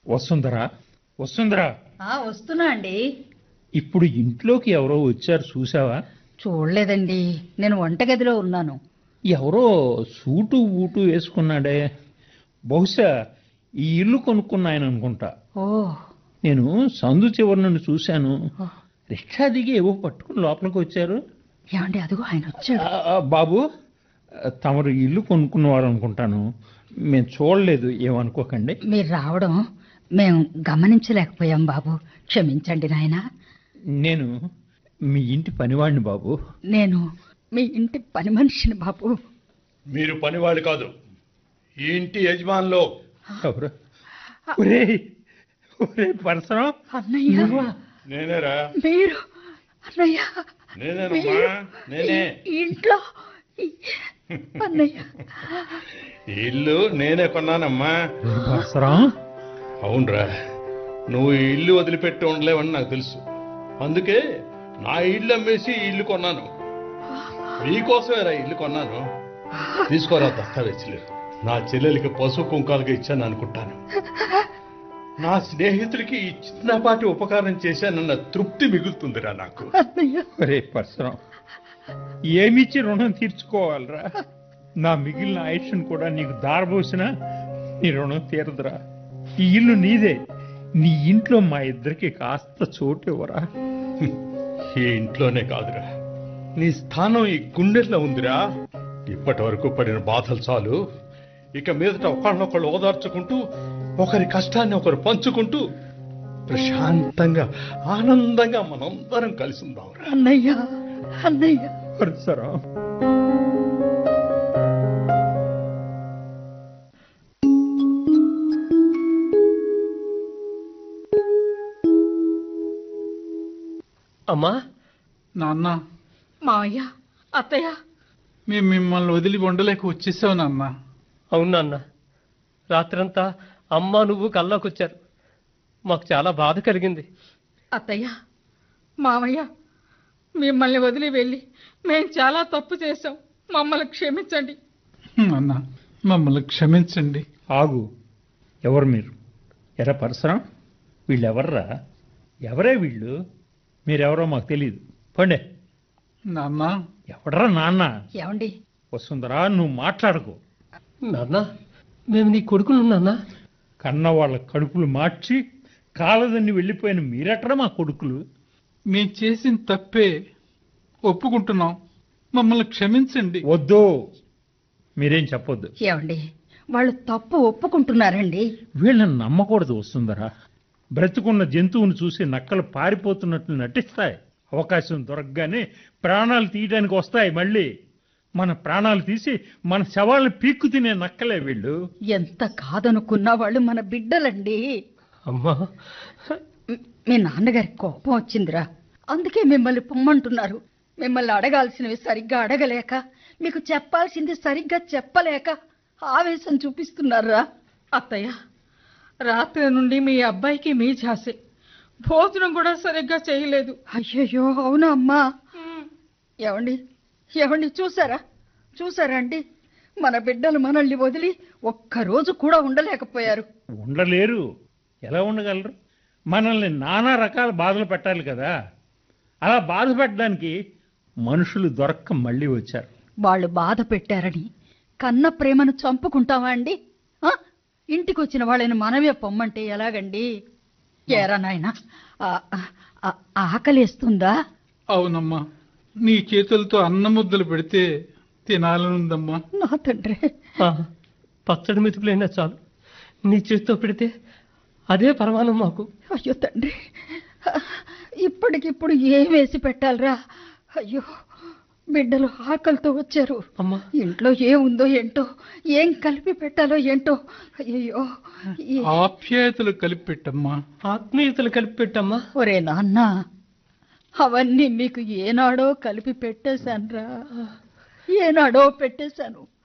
వసుంధరా, వసుంధరా, వస్తున్నా అండి. ఇప్పుడు ఇంట్లోకి ఎవరో వచ్చారు చూసావా? చూడలేదండి, నేను వంటగదిలో ఉన్నాను. ఎవరో సూటు బూటు వేసుకున్నాడే, బహుశా ఈ ఇల్లు కొనుక్కున్న ఆయన అనుకుంటా. ఓ, నేను సందు చివరి నుండి చూశాను. రిక్షా దిగి ఏవో పట్టుకుని లోపలికి వచ్చారు. ఏమండి, అదిగో ఆయన వచ్చాడు. బాబు, తమరు ఇల్లు కొనుక్కున్నవారు అనుకుంటాను. మేము చూడలేదు, ఏమనుకోకండి. మీరు రావడం మేము గమనించలేకపోయాం బాబు, క్షమించండి నాయనా. నేను మీ ఇంటి పనివాడిని బాబు. నేను మీ ఇంటి పని మనిషిని బాబు. మీరు పనివాడు కాదు, ఈ ఇంటి యజమానులు. ఎవరు? ఒరేయ్, ఒరేయ్ పరసరం, అన్నయ్య, నేనేరా. మీరు అన్నయ్య, నేనేనమ్మా, నేనే. ఈ ఇంట్లో అన్నయ్య, ఈ ఇల్లు నేనే కొన్నానమ్మా. పరసరం, అవునరా, నువ్వు ఈ ఇల్లు వదిలిపెట్టి ఉండలేవని నాకు తెలుసు. అందుకే నా ఇల్లు అమ్మేసి ఈ ఇల్లు కొన్నాను. మీకోసమేరా ఇల్లు కొన్నాను. తీసుకోరా దస్తావేజీలు. నా చెల్లెలికి పసుపు కుంకాలుగా ఇచ్చాను అనుకుంటాను. నా స్నేహితుడికి ఈ చిన్నపాటి ఉపకారం చేశానన్న తృప్తి మిగులుతుందిరా నాకు. అన్నయ్య. ఒరే పరసరం, ఏమిచ్చి రుణం తీర్చుకోవాలరా? నా మిగిలిన ఆయుష్ను కూడా నీకు దారబోసినా నీ రుణం తీరదురా. ఈ ఇల్లు నీదే. నీ ఇంట్లో మా ఇద్దరికి కాస్త చోటు ఇవ్వరా? ఈ ఇంట్లోనే కాదురా, నీ స్థానం ఈ గుండెల్లో ఉందిరా. ఇప్పటి వరకు పడిన బాధలు చాలు. ఇక మీదట ఒకళ్ళనొకళ్ళు ఓదార్చుకుంటూ, ఒకరి కష్టాన్ని ఒకరు పంచుకుంటూ, ప్రశాంతంగా ఆనందంగా మనందరం కలిసి ఉందాం. అన్నయ్య, అన్నయ్య. పరసరం, అమ్మా, నాన్న, మావయ్య, అత్తయ్య. మేము మిమ్మల్ని వదిలి ఉండలేక వచ్చేసావు నాన్న. అవును నాన్న, రాత్రంతా అమ్మ నువ్వు కల్లోకొచ్చారు. మాకు చాలా బాధ కలిగింది. అత్తయ్య, మావయ్య, మిమ్మల్ని వదిలి వెళ్ళి మేము చాలా తప్పు చేశాం. మమ్మల్ని క్షమించండి. నాన్న, మమ్మల్ని క్షమించండి. ఆగు. ఎవరు మీరు? ఎరా పరసరం, వీళ్ళెవర్రా? ఎవరే వీళ్ళు? మీరెవరో మాకు తెలియదు. పండే. నాన్న, ఎవడరా నాన్న? ఏమండి, వసుంధరా, నువ్వు మాట్లాడకు. నాన్న, మేము నీ కొడుకులు నాన్న. కన్న వాళ్ళ కడుపులు మార్చి కాలదన్ని వెళ్ళిపోయిన మీరెట్రా మా కొడుకులు? మేము చేసిన తప్పే ఒప్పుకుంటున్నాం. మమ్మల్ని క్షమించండి. వద్దు, మీరేం చెప్పొద్దు. ఏమండి, వాళ్ళు తప్పు ఒప్పుకుంటున్నారండి. వీళ్ళని నమ్మకూడదు వసుంధరా. బ్రతుకున్న జంతువును చూసి నక్కలు పారిపోతున్నట్లు నటిస్తాయి. అవకాశం దొరకగానే ప్రాణాలు తీయడానికి వస్తాయి. మళ్ళీ మన ప్రాణాలు తీసి మన శవాలను పీక్కు తినే నక్కలే వీళ్ళు. ఎంత కాదనుకున్నా వాళ్ళు మన బిడ్డలండి. అమ్మా, మీ నాన్నగారి కోపం వచ్చిందిరా, అందుకే మిమ్మల్ని పొమ్మంటున్నారు. మిమ్మల్ని అడగాల్సినవి సరిగ్గా అడగలేక, మీకు చెప్పాల్సింది సరిగ్గా చెప్పలేక ఆవేశం చూపిస్తున్నారా? అత్తయ్య, రాత్రి నుండి మీ అబ్బాయికి మీ ఝాసే. భోజనం కూడా సరిగ్గా చేయలేదు. అయ్యయ్యో, అవునా అమ్మా? ఏమండి, ఏమండి, చూసారా అండి, మన బిడ్డలు మనల్ని వదిలి ఒక్కరోజు కూడా ఉండలేకపోయారు. ఉండలేరు. ఎలా ఉండగలరు? మనల్ని నానా రకాల బాధలు పెట్టాలి కదా. అలా బాధ పెట్టడానికి మనుషులు దొరక్క మళ్ళీ వచ్చారు. వాళ్ళు బాధ పెట్టారని కన్న ప్రేమను చంపుకుంటావా అండి? ఇంటికి వచ్చిన వాళ్ళని మనమే పొమ్మంటే ఎలాగండి? ఏరా నాయనా, ఆకలేస్తుందా? అవునమ్మా, నీ చేతులతో అన్న ముద్దలు పెడితే తినాలనుందమ్మా. నా తండ్రి, పచ్చడి మెతుకులైనా చాలు, నీ చేతితో పెడితే అదే పరమానం మాకు. అయ్యో తండ్రి, ఇప్పటికిప్పుడు ఏం వేసి పెట్టాలరా? అయ్యో, బిడ్డలు ఆకలితో వచ్చారు. అమ్మా, ఇంట్లో ఏముందో ఏంటో, ఏం కలిపి పెట్టాలో ఏంటో. అయ్యో, ఆప్యాయతలు కలిపి పెట్టమ్మా. ఆత్మీయతలు కలిపి పెట్టమ్మా. ఒరే నాన్న, అవన్నీ మీకు ఏనాడో కలిపి పెట్టేశానురా, ఏనాడో పెట్టేశాను.